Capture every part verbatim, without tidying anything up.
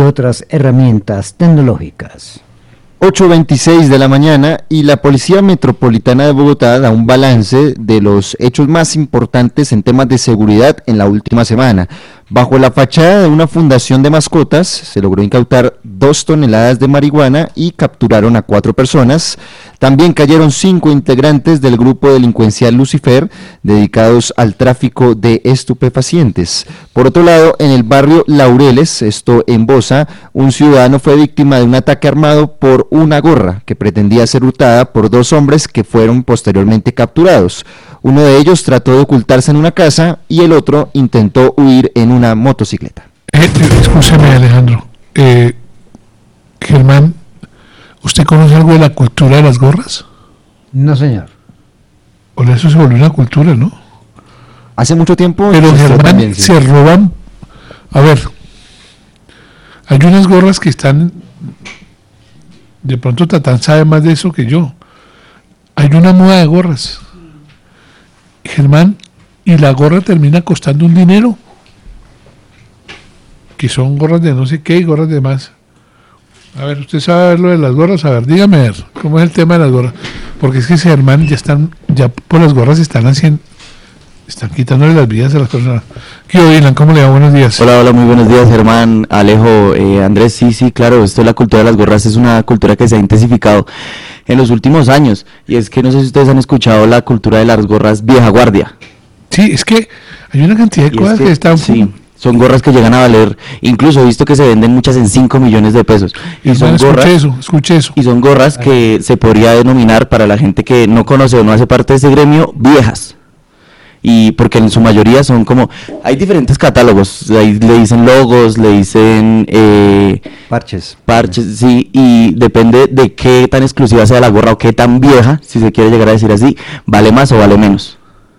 otras herramientas tecnológicas. ocho veintiséis de la mañana y la Policía Metropolitana de Bogotá da un balance de los hechos más importantes en temas de seguridad en la última semana. Bajo la fachada de una fundación de mascotas se logró incautar dos toneladas de marihuana y capturaron a cuatro personas. También cayeron cinco integrantes del grupo delincuencial Lucifer, dedicados al tráfico de estupefacientes. Por otro lado, en el barrio Laureles, esto en Bosa, un ciudadano fue víctima de un ataque armado por una gorra que pretendía ser hurtada por dos hombres que fueron posteriormente capturados. Uno de ellos trató de ocultarse en una casa y el otro intentó huir en una motocicleta. Eh, escúcheme, Alejandro. Eh, Germán, ¿usted conoce algo de la cultura de las gorras? No, señor. Por eso se volvió una cultura, ¿no? Hace mucho tiempo... Pero Germán, también, sí. Se roban... A ver, hay unas gorras que están... De pronto Tatán sabe más de eso que yo. Hay una moda de gorras, Germán, y la gorra termina costando un dinero, que son gorras de no sé qué y gorras de más. A ver, usted sabe ver lo de las gorras, a ver, dígame, a ver, ¿cómo es el tema de las gorras? Porque es que Germán ya están, ya por las gorras están haciendo, están quitándole las vidas a las personas. ¿Qué opinan? ¿Cómo le va? Buenos días. Hola, hola, muy buenos días, Germán, Alejo, eh, Andrés. Sí, sí, claro, esto de la cultura de las gorras es una cultura que se ha intensificado en los últimos años, y es que no sé si ustedes han escuchado la cultura de las gorras vieja guardia. Sí, es que hay una cantidad de y cosas es que, que están... Sí, son gorras que llegan a valer, incluso he visto que se venden muchas en cinco millones de pesos. Y, y son gorras, escuche eso, escuche eso. Y son gorras que se podría denominar, para la gente que no conoce o no hace parte de ese gremio, viejas. Y porque en su mayoría son como, hay diferentes catálogos, ahí le dicen logos, le dicen eh, parches, parches, sí, y depende de qué tan exclusiva sea la gorra o qué tan vieja, si se quiere llegar a decir así, vale más o vale menos.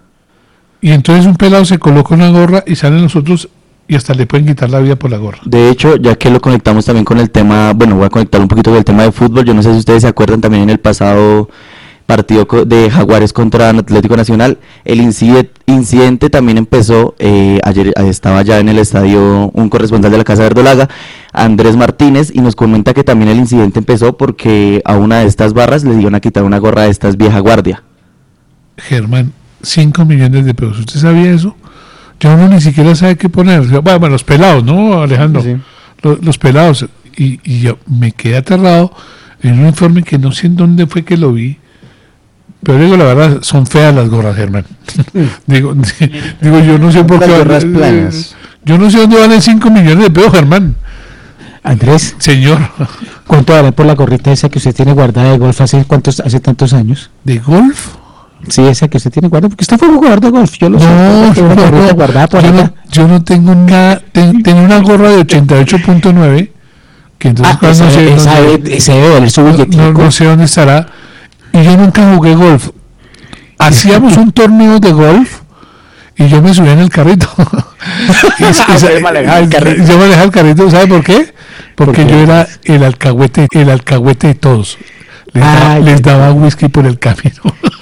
Y entonces un pelado se coloca una gorra y salen los otros y hasta le pueden quitar la vida por la gorra. De hecho, ya que lo conectamos también con el tema, bueno, voy a conectar un poquito con el tema de fútbol, yo no sé si ustedes se acuerdan también en el pasado partido de Jaguares contra Atlético Nacional, el incidente, incidente también empezó, eh, ayer estaba ya en el estadio un corresponsal de la Casa Verdolaga, Andrés Martínez, y nos comenta que también el incidente empezó porque a una de estas barras le dieron a quitar una gorra de estas vieja guardia. Germán, cinco millones de pesos, ¿usted sabía eso? Ya uno ni siquiera sabe qué poner, bueno, bueno los pelados, ¿no, Alejandro? Sí. Los, los pelados, y, y yo me quedé aterrado en un informe que no sé en dónde fue que lo vi. Pero digo, la verdad, son feas las gorras, Germán. digo, digo, yo no sé por qué... Gorras planas. Yo no sé dónde valen cinco millones de pesos, Germán. Andrés. Señor. ¿Cuánto vale por la gorrita esa que usted tiene guardada de golf hace cuántos, hace tantos años? ¿De golf? Sí, esa que usted tiene guardada, porque usted fue un jugador de golf, yo lo no, sé. No, no, no, guardada por yo, no, yo no tengo nada, ten, tengo una gorra de ochenta y ocho punto nueve, que entonces... Ah, esa, no sé, esa, no, esa, esa debe valer su billetico. No, no sé dónde estará. Y yo nunca jugué golf. Hacíamos un torneo de golf y yo me subía en el carrito. y, y, manejaba el carrito. Yo manejaba el carrito, ¿sabe por qué? Porque ¿Por qué? Yo era el alcahuete, el alcahuete de todos. Les, ah, daba, les daba whisky por el camino.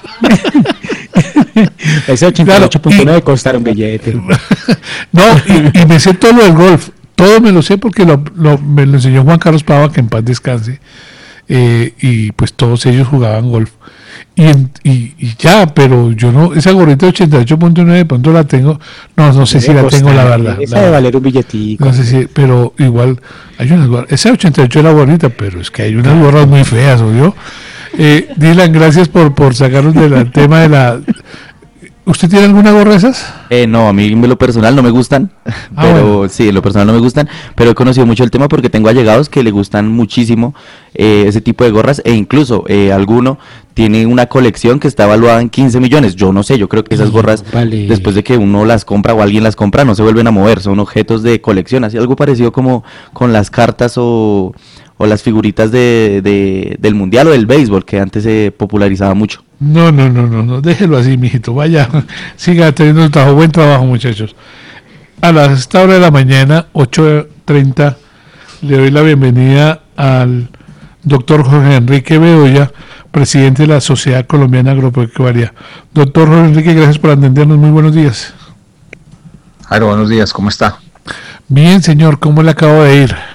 Ese ochenta y ocho punto nueve claro, costaba un billete. No, y, y me sé todo lo del golf. Todo me lo sé porque lo, lo, me lo enseñó Juan Carlos Pava, que en paz descanse. Eh, y pues todos ellos jugaban golf. Y, en, y, y ya, pero yo no, esa gorrita de ochenta y ocho punto nueve de pronto la tengo, no, no sé si la tengo, la verdad. Esa debe valer un billetico. No sé si, pero igual, hay unas gorras, esa ochenta y ocho es la gorrita, pero es que hay unas gorras muy feas, ¿oyó? Eh, Dylan, gracias por, por sacarnos del tema de la... ¿Usted tiene alguna gorra de esas? Eh, no, a mí en lo personal no me gustan, ah, pero bueno. sí, en lo personal no me gustan, pero he conocido mucho el tema porque tengo allegados que le gustan muchísimo eh, ese tipo de gorras, e incluso eh, alguno tiene una colección que está evaluada en quince millones, yo no sé, yo creo que esas gorras, vale. después de que uno las compra o alguien las compra, no se vuelven a mover, son objetos de colección, así algo parecido como con las cartas o, o las figuritas de, de, del mundial o del béisbol, que antes se popularizaba mucho. No, no, no, no, no, déjelo así, mijito, vaya, siga teniendo un trabajo, buen trabajo, muchachos. A la esta hora de la mañana, ocho treinta, le doy la bienvenida al doctor Jorge Enrique Bedoya, presidente de la Sociedad Colombiana Agropecuaria. Doctor Jorge Enrique, gracias por atendernos, muy buenos días. Jairo, buenos días, ¿cómo está? Bien, señor, ¿cómo le acabo de ir?